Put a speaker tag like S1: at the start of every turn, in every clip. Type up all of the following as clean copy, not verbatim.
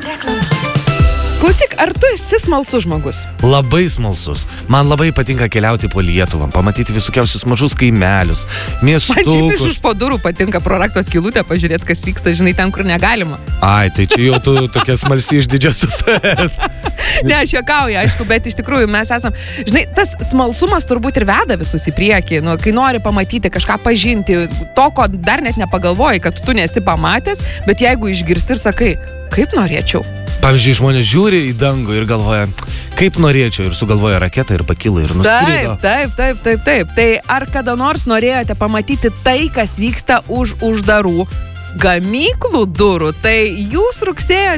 S1: Klausyk, ar tu esi smalsus žmogus?
S2: Labai smalsus. Man labai patinka keliauti po Lietuvą, pamatyti visokiausius mažus kaimelius,
S1: Man šiaip
S2: miestukus.
S1: iš po durų patinka pro rakto skylutę pažiūrėti, kas vyksta, žinai, ten, kur negalima.
S2: Ai, tai čia jau tu tokia smalsi iš didžiosios.
S1: Ne, aš juokauju, aišku, bet iš tikrųjų mes esam, žinai, tas smalsumas turbūt ir veda visus į priekį, nu, kai nori pamatyti kažką pažinti, to, ko dar net nepagalvoji, kad tu nesi pamatęs, bet jeigu išgirsti ir sakai, kaip norėčiau.
S2: Pavyzdžiui, žmonės žiūri į dangų ir galvoja, kaip norėčiau, ir sugalvoja raketą ir pakilo ir nuskrido.
S1: Taip. Tai ar kada nors norėjote pamatyti tai, kas vyksta už uždarų gamyklų durų? Tai jūs rugsėjo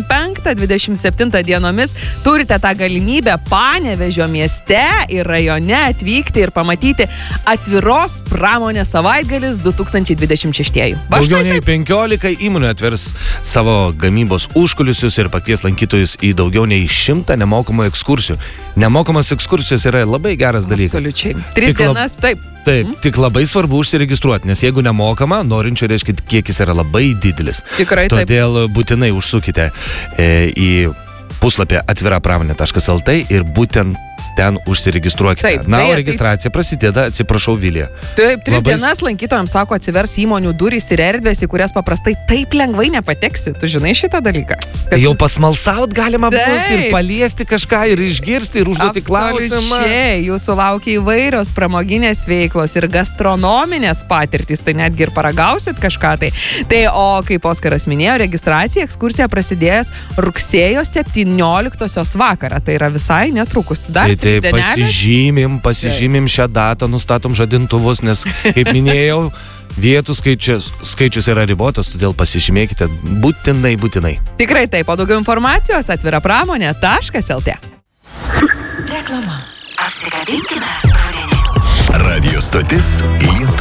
S1: 25-27 dienomis turite tą galimybę Panevėžio mieste ir rajone atvykti ir pamatyti atviros pramonės savaitgalis 2026.
S2: Daugiau nei 15 įmonių atvers savo gamybos užkulisius ir pakvies lankytojus į daugiau nei 100 nemokamų ekskursijų. Nemokamos ekskursijos yra labai geras dalykas.
S1: Absoliučiai. 3 dienas, taip.
S2: Taip, tik labai svarbu užsiregistruoti, nes jeigu nemokama, norinčių reiškia, kiekis yra labai didelis.
S1: Tikrai taip.
S2: Todėl būtinai užsukite į puslapį atvirapramonė.lt ir būtent ten užsiregistruokite.
S1: Taip,
S2: Na, o
S1: beje,
S2: registracija prasideda, atsiprašau, Vilija.
S1: Taip, 3
S2: Labai-
S1: dienas lankytojams, sako, atsivers įmonių durys ir erdvės, į kurias paprastai taip lengvai nepateksi. Tu žinai šitą dalyką?
S2: Tai jau pasmalsaut galima bus ir
S1: Taip.
S2: paliesti kažką, ir išgirsti, ir užduoti klausimą.
S1: Absoliučiai, jūsų laukia įvairios pramoginės veiklos ir gastronominės patirtys, tai netgi ir paragausit kažką tai. Tai, o kaip Oskaras minėjo, registracija ekskursija prasidės rugsėjo 17 vakarą, tai yra visai netrukus. Tu dar
S2: Tai pasižymim šią datą, nustatom žadintuvus, nes, kaip minėjau, vietų skaičius yra ribotas, todėl pasižymėkite būtinai.
S1: Tikrai taip, o daugiau informacijos atvirapramonė.lt.
S3: Reklama. Apsikabinime rudenį.
S4: Radio stotis Lietuva.